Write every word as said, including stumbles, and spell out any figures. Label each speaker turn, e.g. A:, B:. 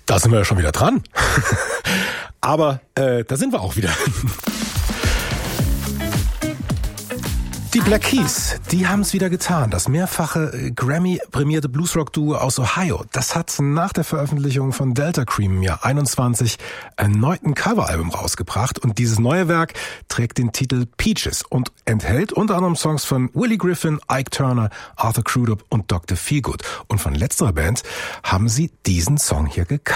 A: Da sind wir ja schon wieder dran. Aber äh, da sind wir auch wieder. Die Black Keys, die haben es wieder getan. Das mehrfache Grammy-prämierte Bluesrock-Duo aus Ohio, das hat nach der Veröffentlichung von Delta Cream im Jahr einundzwanzig erneut ein Coveralbum rausgebracht. Und dieses neue Werk trägt den Titel Peaches und enthält unter anderem Songs von Willie Griffin, Ike Turner, Arthur Crudup und Doktor Feelgood. Und von letzterer Band haben sie diesen Song hier gecovert.